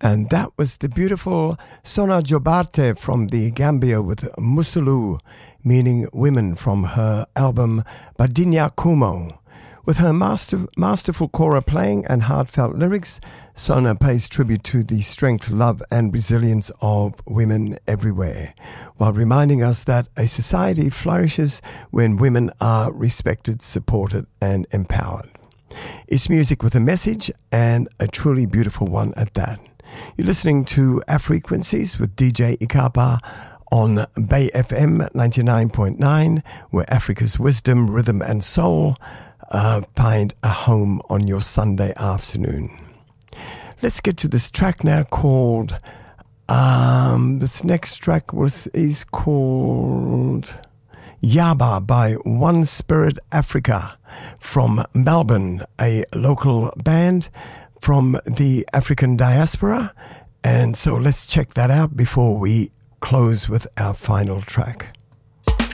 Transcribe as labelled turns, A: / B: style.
A: And that was the beautiful Sona Jobarte from the Gambia with Musulu, meaning women, from her album Badinya Kumo. With her masterful kora playing and heartfelt lyrics, Sona pays tribute to the strength, love and resilience of women everywhere, while reminding us that a society flourishes when women are respected, supported and empowered. It's music with a message, and a truly beautiful one at that. You're listening to Afrequencies with DJ Ikapa on Bay FM 99.9, where Africa's wisdom, rhythm and soul find a home on your Sunday afternoon. Let's get to this track now called, this next track is called Yaba by One Spirit Africa from Melbourne, a local band from the African diaspora. And so let's check that out before we close with our final track.